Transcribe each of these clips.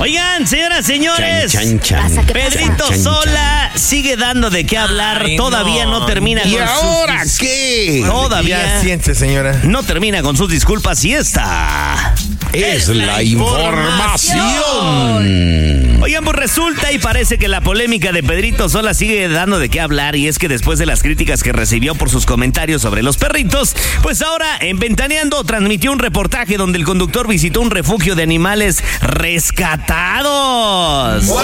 Oigan, señoras, señores, Pedrito Sola sigue dando de qué hablar. Todavía no termina ¿Y con ahora sus... qué? Todavía Siéntese, señora. no termina con sus disculpas y esta Es la información. Oigan, pues resulta y parece que la polémica de Pedrito Sola sigue dando de qué hablar, y es que después de las críticas que recibió por sus comentarios sobre los perritos, pues ahora en Ventaneando transmitió un reportaje donde el conductor visitó un refugio de animales rescatados. Pues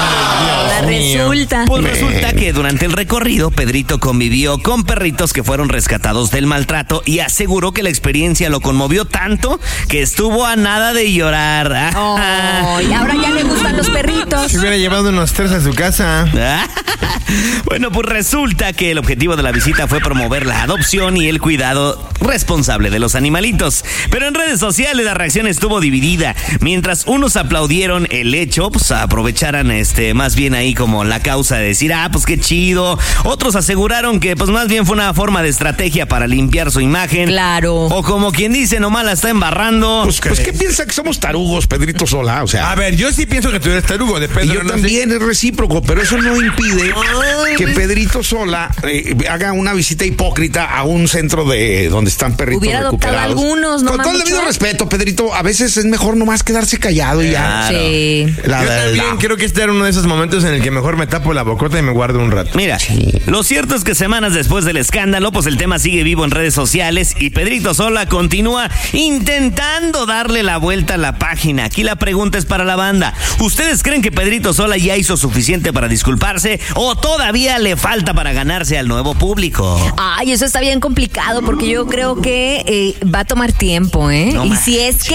Resulta que durante el recorrido Pedrito convivió con perritos que fueron rescatados del maltrato y aseguró que la experiencia lo conmovió tanto que estuvo a nada de llorar. Oh, y ahora ya le gustan los perritos. Si hubiera llevado unos 3 a su casa. Bueno, pues resulta que el objetivo de la visita fue promover la adopción y el cuidado responsable de los animalitos. Pero en redes sociales la reacción estuvo dividida. Mientras unos aplaudieron el hecho, pues aprovecharan más bien ahí como la causa de decir, pues qué chido. Otros aseguraron que pues más bien fue una forma de estrategia para limpiar su imagen. Claro. O como quien dice, nomás la está embarrando. Pues ¿qué piensa que somos tarugos, Pedrito Sola? O sea, A ver, yo sí pienso que tú eres tarugo, y depende. yo también, es recíproco, pero eso no impide que Pedrito Sola haga una visita hipócrita a un centro de donde están perritos Hubiera adoptado recuperados. algunos, ¿no? Con todo el debido respeto, Pedrito, a veces es mejor nomás quedarse callado y ya. Claro. Sí. La Yo verdad. también creo que este era uno de esos momentos en el que mejor me tapo la bocota y me guardo un rato. Mira, lo cierto es que semanas después del escándalo, pues el tema sigue vivo en redes sociales y Pedrito Sola continúa intentando darle la vuelta a la página. Aquí la pregunta es para la banda. ¿Ustedes creen que Pedrito Sola ya hizo suficiente para disculparse o todavía le falta para ganarse al nuevo público? Ay, eso está bien complicado porque yo creo que va a tomar tiempo, ¿eh? No y más. si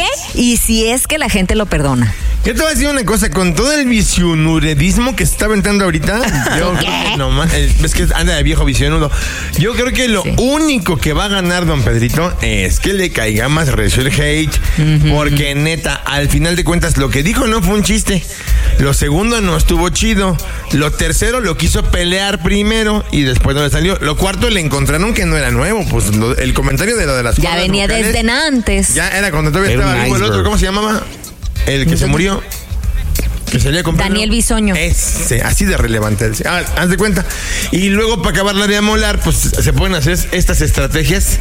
es que la gente lo perdona. Yo te voy a decir una cosa, con todo el visionuredismo que se está aventando ahorita, yo creo que nomás, ves que anda de viejo visionudo. Yo creo que lo único que va a ganar don Pedrito es que le caiga más recio el hate, porque neta, al final de cuentas, lo que dijo no fue un chiste. Lo segundo no estuvo chido. Lo tercero lo quiso pelear primero y después no le salió. Lo cuarto le encontraron que no era nuevo. Pues el comentario de lo de las Ya cuerdas venía vocales, desde antes. Ya era cuando todavía Era estaba un vivo el otro. iceberg. ¿Cómo se llamaba? El que se murió. Que salía con Daniel Bisoño. Ese, así de relevante. Haz de cuenta. Y luego, para acabarla de amolar, pues se pueden hacer estas estrategias.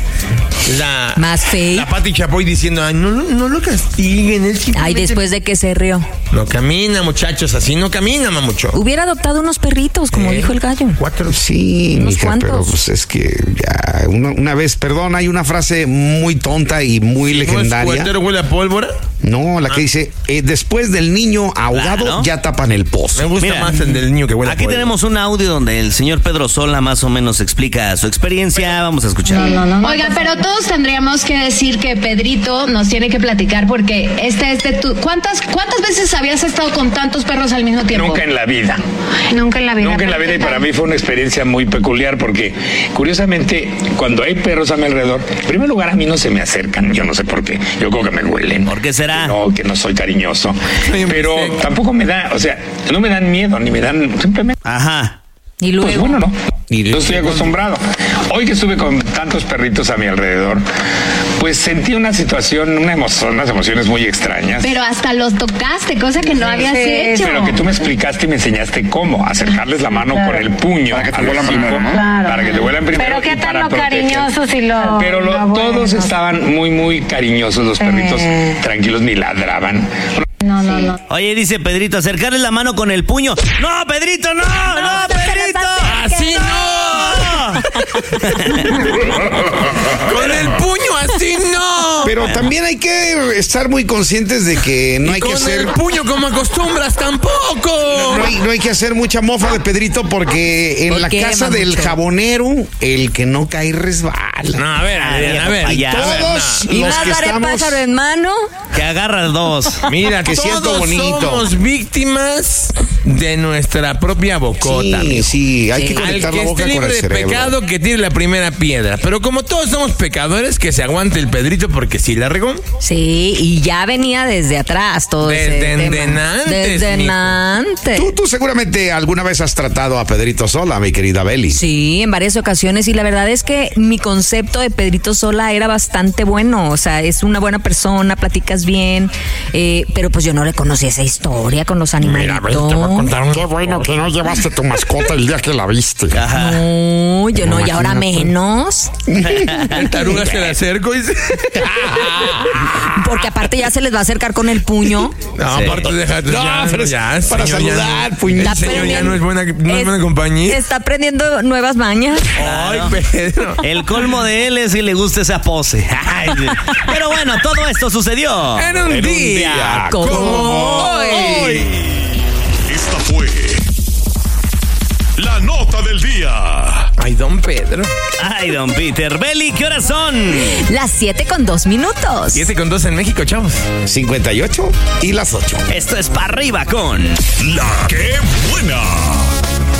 Más fake. La Pati Chapoy diciendo, ay, no lo castiguen. Él Ay, simplemente después de que se rió. no camina, muchachos. Así no camina, mamucho. Hubiera adoptado unos perritos, como dijo el gallo. 4. Sí, Unos mija, cuantos. pero pues es que ya una vez, perdón, hay una frase muy tonta y muy ¿No es legendaria. cuetero huele a pólvora? No, la que dice, después del niño ahogado, Claro. ya tapan el pozo. Me gusta Mira, más el del niño que huele a Aquí pólvora. tenemos un audio donde el señor Pedro Sola más o menos explica su experiencia. Vamos a escuchar. Oiga, pero todos tendríamos que decir que Pedrito nos tiene que platicar porque ¿cuántas veces habías estado con tantos perros al mismo tiempo? Nunca en la vida. Nunca en la vida. Nunca en la vida, y para mí fue una experiencia muy peculiar porque curiosamente cuando hay perros a mi alrededor, en primer lugar a mí no se me acercan, yo no sé por qué, yo creo que me huelen. ¿Por qué será? Que no soy cariñoso, Soy un pero seco. tampoco me da, o sea, no me dan miedo, ni me dan, simplemente, Ajá. Y luego. pues bueno, no. Y Yo estoy acostumbrado. Hoy que estuve con tantos perritos a mi alrededor, pues sentí unas emociones muy extrañas. Pero hasta los tocaste, cosa que no habías hecho. Pero que tú me explicaste y me enseñaste cómo acercarles la mano con el puño para que te vuelan primero, para que te vuelan primero. Pero qué y tan para lo proteger. cariñosos y lo. Pero lo todos bueno. estaban muy, muy cariñosos, los perritos tranquilos, ni ladraban. No. Oye, dice Pedrito, acercarle la mano con el puño. ¡No, Pedrito, no! ¡No, Pedrito! ¡Así no! Con el puño así no. Pero también hay que estar muy conscientes de que no hay que con hacer... el puño como acostumbras tampoco. No hay que hacer mucha mofa de Pedrito porque en ¿Por la qué, casa del mamucho? jabonero, el que no cae resbala. No, a ver, Adrián, a ver. Ya, Todos Y los más que daré estamos... pájaro en mano. Que agarra dos. Mira, que siento todos bonito. somos víctimas de nuestra propia bocota. Sí, hay que Al conectar que la boca esté con libre el de cerebro. pecado, que tire la primera piedra. Pero como todos somos pecadores, que se aguante el Pedrito porque sí la regó. Sí, y ya venía desde atrás todo Desde ese tema. antes, Desde mijo. antes. Tú seguramente alguna vez has tratado a Pedrito Sola, mi querida Beli. Sí, en varias ocasiones, y la verdad es que mi concepto de Pedrito Sola era bastante bueno. O sea, es una buena persona, platicas bien, pero pues yo no le conocí esa historia con los animalitos. Qué bueno que no llevaste tu mascota el día que la viste. No, yo no, y ahora menos. El taruga se le acerco y Porque aparte ya se les va a acercar con el puño. No, aparte déjate. No, pero es para saludar, puñeta. El señor ya no es buena compañía. Está aprendiendo nuevas mañas. Ay, Pedro. El colmo de él es que le gusta esa pose. Ay, pero bueno, todo esto sucedió En un día como hoy. Esta fue la nota del día. Ay, don Pedro. Ay, don Peter. Beli, ¿qué horas son? Las 7:02. 7:02 en México, chavos. 58 y las 8. Esto es para arriba con La que buena.